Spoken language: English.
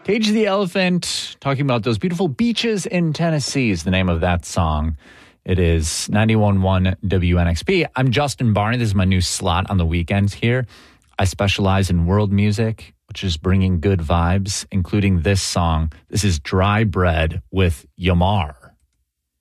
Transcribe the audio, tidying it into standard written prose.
Cage the Elephant, talking about those beautiful beaches in Tennessee is the name of that song. It is 91.1 WNXP. I'm Justin Barney. This is my new slot on the weekends here. I specialize in world music, which is bringing good vibes, including this song. This is Dry Bread with Yamar.